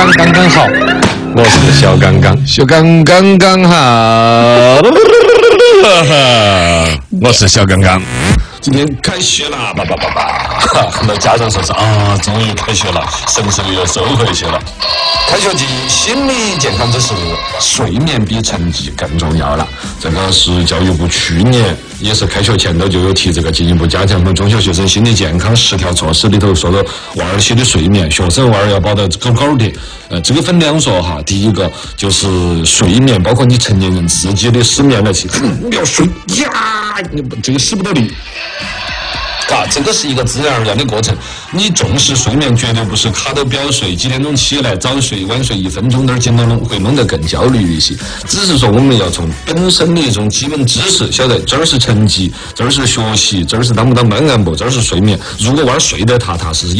刚刚刚好，我是小刚刚，小刚刚刚好，我是小刚刚。今天开学了，很多家长说是啊，终于开学了，神兽又收回去了。开学季心理健康之时，睡眠比成绩更重要了。这个是教育部去年也是开学前头就有提这个进一步加强我们中小学生心理健康10条措施里头说的娃儿些的睡眠，学生娃儿要保得高高的。这个分两说哈，第一个就是睡眠，包括你成年人自己的失眠了去，你要睡呀，这个使不得力。这个是一个自然而然的过程。你重视睡眠，绝对不是卡到表睡，几点钟起来，早睡晚睡1分钟点儿紧弄会弄得更焦虑一些。只是说我们要从本身的一种基本知识，晓得这儿是成绩，这儿是学习，这儿是当不当班干部，这儿是睡眠。如果娃儿睡得踏踏实实。